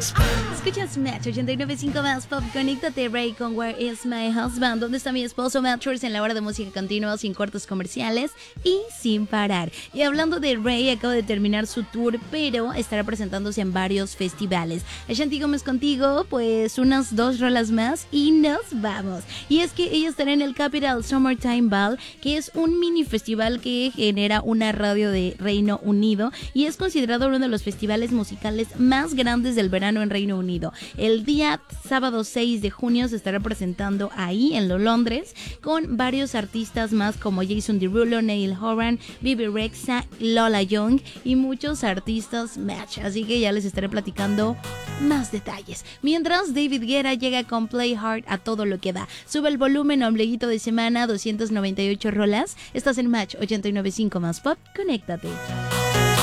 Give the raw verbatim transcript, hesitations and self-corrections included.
Escuchas Match ochenta y nueve punto cinco más Pop. Conéctate, Ray, con Where Is My Husband. ¿Dónde está mi esposo? Matchers en la hora de música continua, sin cortes comerciales y sin parar. Y hablando de Ray, acaba de terminar su tour, pero estará presentándose en varios festivales. Ashanti Gómez contigo, pues unas dos rolas más y nos vamos. Y es que ella estará en el Capital Summertime Ball, que es un mini festival que genera una radio de Reino Unido y es considerado uno de los festivales musicales más grandes del verano en Reino Unido. El día sábado seis de junio se estará presentando ahí en Londres con varios artistas más como Jason Derulo, Niall Horan, Bebe Rexha, Lola Young y muchos artistas match. Así que ya les estaré platicando más detalles. Mientras, David Guetta llega con Play Hard a todo lo que da. Sube el volumen, ombliguito de semana, doscientas noventa y ocho rolas. Estás en Match ochenta y nueve punto cinco más Pop. Conéctate.